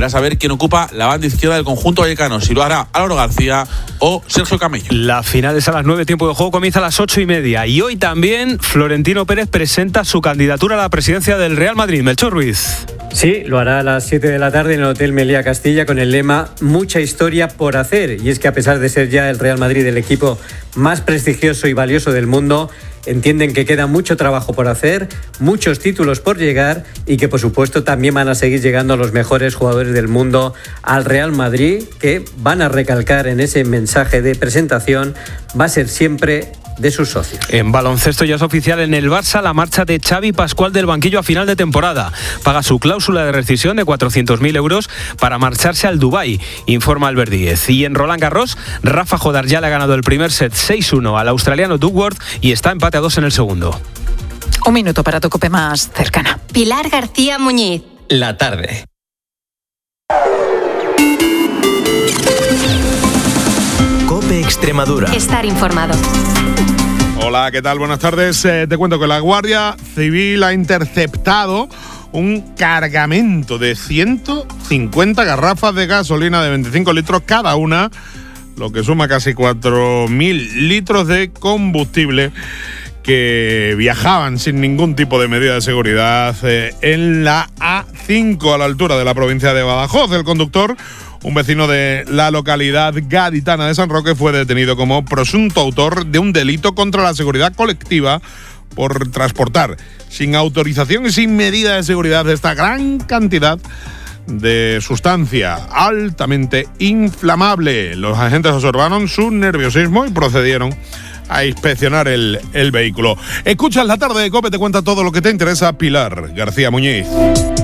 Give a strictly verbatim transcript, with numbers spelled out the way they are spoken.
Verás a ver quién ocupa la banda izquierda del conjunto vallecano, si lo hará Álvaro García o Sergio Camello. La final es a las nueve, tiempo de juego comienza a las ocho y media. Y hoy también Florentino Pérez presenta su candidatura a la presidencia del Real Madrid. Melchor Ruiz. Sí, lo hará a las siete de la tarde en el Hotel Meliá Castilla con el lema Mucha historia por hacer. Y es que a pesar de ser ya el Real Madrid el equipo más prestigioso y valioso del mundo, entienden que queda mucho trabajo por hacer, muchos títulos por llegar y que por supuesto también van a seguir llegando los mejores jugadores del mundo al Real Madrid, que van a recalcar en ese mensaje de presentación, va a ser siempre de sus socios. En baloncesto ya es oficial en el Barça la marcha de Xavi Pascual del banquillo a final de temporada. Paga su cláusula de rescisión de cuatrocientos mil euros para marcharse al Dubái, informa Albert Díez. Y en Roland Garros, Rafa Jodar ya le ha ganado el primer set seis uno al australiano Duckworth y está empate a dos en el segundo. Un minuto para tu COPE más cercana. Pilar García Muñiz. La tarde. COPE Extremadura. Estar informado. Hola, ¿qué tal? Buenas tardes. Eh, te cuento que la Guardia Civil ha interceptado un cargamento de ciento cincuenta garrafas de gasolina de veinticinco litros cada una, lo que suma casi cuatro mil litros de combustible que viajaban sin ningún tipo de medida de seguridad eh, en la A cinco a la altura de la provincia de Badajoz. El conductor, un vecino de la localidad gaditana de San Roque, fue detenido como presunto autor de un delito contra la seguridad colectiva por transportar sin autorización y sin medida de seguridad esta gran cantidad de sustancia altamente inflamable. Los agentes observaron su nerviosismo y procedieron a inspeccionar el, el vehículo. Escuchas La Tarde de COPE, te cuenta todo lo que te interesa Pilar García Muñiz.